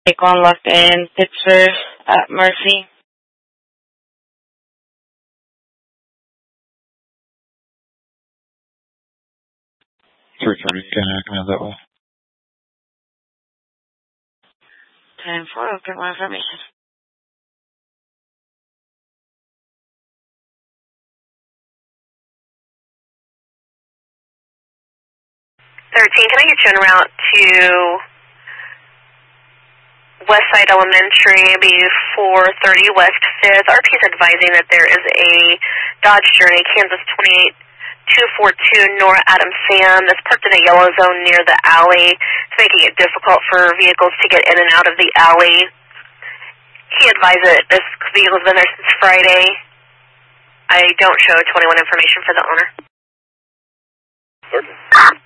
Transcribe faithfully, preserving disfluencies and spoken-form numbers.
Take one left in Pittsburgh at Murphy. three thirty, can I come out that way? ten four, I'll get more information. thirteen, can I get you en route to Westside Elementary, maybe four thirty West fifth? R P is advising that there is a Dodge Journey, Kansas twenty-eight two forty-two Nora Adams Sam that's parked in a yellow zone near the alley. It's making it difficult for vehicles to get in and out of the alley. He advised that this vehicle's been there since Friday. I don't show twenty-one information for the owner. thirteen.